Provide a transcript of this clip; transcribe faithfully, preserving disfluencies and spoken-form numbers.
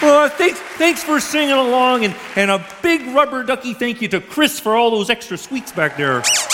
Uh, thanks, thanks for singing along, and, and a big rubber ducky thank you to Chris for all those extra squeaks back there.